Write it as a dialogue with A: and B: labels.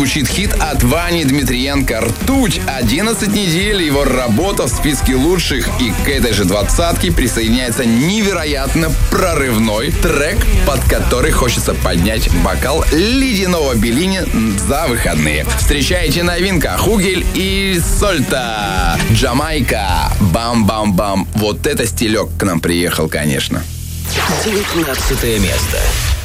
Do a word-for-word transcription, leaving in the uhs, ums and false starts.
A: звучит хит от Вани Дмитриенко «Ртуть». одиннадцать недель его работа в списке лучших. И к этой же двадцатке присоединяется невероятно прорывной трек, под который хочется поднять бокал ледяного Беллини за выходные. Встречайте новинка Хугель и Сольта. Джамайка. Бам-бам-бам. Вот это стилек к нам приехал, конечно.
B: девятнадцатое место.